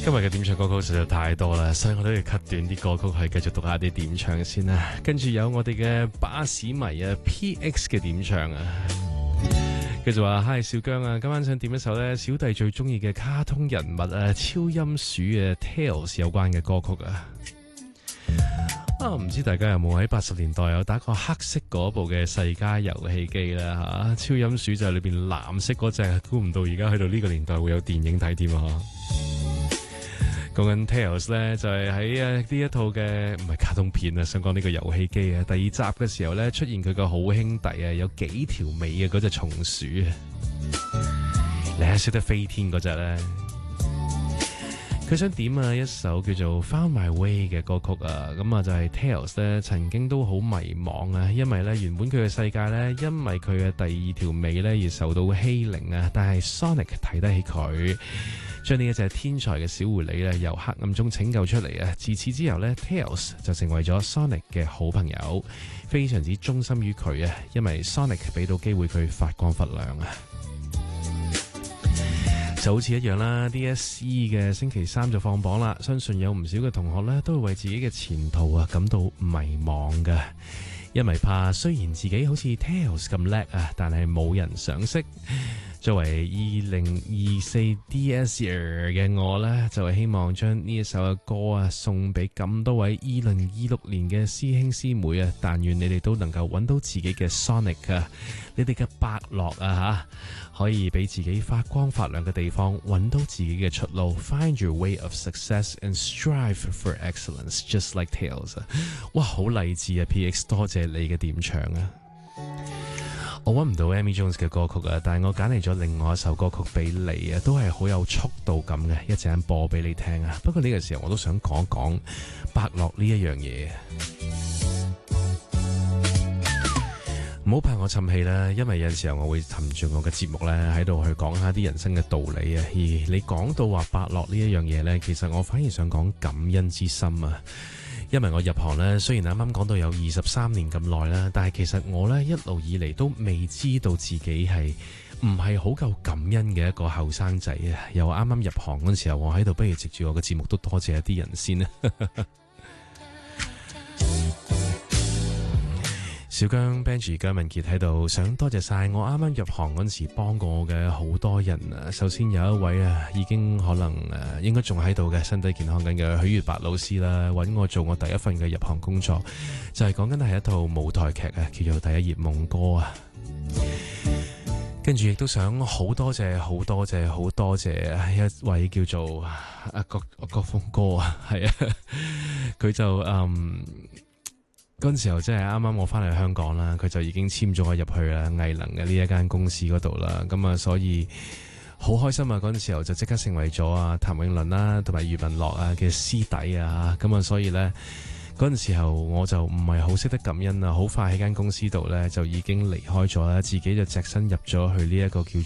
今日嘅點唱歌曲實在太多啦，所以我都要 cut 短啲歌曲，去繼續讀下啲點唱先啦。跟住有我哋嘅巴士迷啊 PX 嘅點唱啊，佢就話：嗨，小姜啊，今晚想點一首咧小弟最中意嘅卡通人物啊超音鼠嘅 Tails 有關嘅歌曲啊。唔知大家有冇喺80年代有打過黑色嗰部嘅世嘉遊戲機啦吓？超音鼠就係裏邊藍色嗰隻，估唔到而家去到呢個年代會有電影睇添啊！講緊 Tails 咧，就係喺呢一套嘅唔係卡通片啊，想講呢個遊戲機啊，第2集嘅時候咧出現佢個好兄弟啊，有幾條尾嘅嗰隻松鼠啊，你係識得飛天嗰隻咧？佢想點啊一首叫做 Found My Way 嘅歌曲啊，咁啊就係 Tails 咧曾經都好迷茫啊，因為咧原本佢嘅世界咧因為佢嘅第2條尾咧而受到欺凌啊，但係 Sonic 睇得起佢，將呢一隻天才嘅小狐狸咧由黑暗中拯救出嚟啊！自此之後咧 Tails 就成為咗 Sonic 嘅好朋友，非常之忠心於佢啊，因為 Sonic 俾到機會佢發光發亮啊！就好似一樣啦 ，DSE 嘅星期3就放榜啦，相信有唔少嘅同學咧都會為自己嘅前途啊感到迷茫嘅，因為怕雖然自己好似 Tails 咁叻啊，但係冇人賞識。作為2024 DS Year 嘅我呢，就係希望將呢一首嘅歌啊送俾咁多位2026年嘅師兄師妹啊，但願你哋都能夠揾到自己嘅 Sonic 啊，你哋嘅伯樂啊吓，可以俾自己發光發亮嘅地方，揾到自己嘅出路 ，Find your way of success and strive for excellence, just like Tails 啊！哇，好勵志啊 ！PX 多謝你嘅點唱啊！我揾唔到 Amy Jones 嘅歌曲啊，但係我揀嚟咗另外一首歌曲俾你啊，都係好有速度感嘅，一陣間播俾你聽啊。不過呢個時候我都想講一講伯樂呢一樣嘢，唔好怕我沉氣啦，因為有陣時候我會沉住我嘅節目咧喺度去講下啲人生嘅道理啊。而你講到話伯樂呢一樣嘢呢，其實我反而想講感恩之心啊。因為我入行呢，雖然啱啱講到有23年咁耐啦，但係其實我呢一路以嚟都未知道自己係唔係好夠感恩嘅一個後生仔啊！又啱啱入行嗰陣時候，我喺度不如藉住我嘅節目都多謝一啲人先啦。小姜 Benji 姜文傑喺度想多謝晒我啱啱入行嗰陣時幫過我嘅好多人啊！首先有一位啊，已經可能應該仲喺度嘅身體健康緊嘅許月白老師啦，揾我做我第一份嘅入行工作，就係講緊係一套舞台劇啊，叫做《第一頁夢歌》啊。跟住亦都想好多謝一位叫做郭峰哥啊，係啊，佢就嗰陣時候真係啱啱我翻嚟香港啦，佢就已經簽咗我入去啦藝能嘅呢一間公司嗰度啦，咁啊所以好開心啊！嗰陣時候就即刻成為咗啊譚詠麟啦同埋余文樂啊嘅師弟啊，咁啊所以呢，嗰陣時候我就唔係好識得感恩啊，好快喺間公司度呢，就已經離開咗啦，自己就隻身入咗去呢一個叫